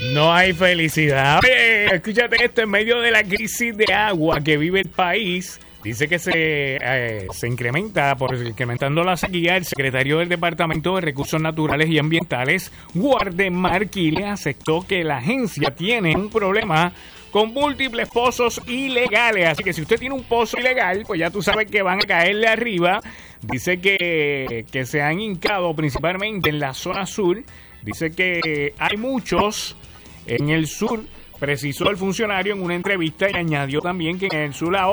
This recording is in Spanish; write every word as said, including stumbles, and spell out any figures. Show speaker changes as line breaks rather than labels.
No hay felicidad. Oye, escúchate esto, en medio de la crisis de agua que vive el país, dice que se, eh, se incrementa, por incrementando la sequía, el secretario del Departamento de Recursos Naturales y Ambientales, Wardemar Quiles, aceptó que la agencia tiene un problema con múltiples pozos ilegales. Así que si usted tiene un pozo ilegal, pues ya tú sabes que van a caerle arriba. Dice que, que se han hincado principalmente en la zona sur. Dice que hay muchos en el sur, precisó el funcionario en una entrevista, y añadió también que en el sur ahora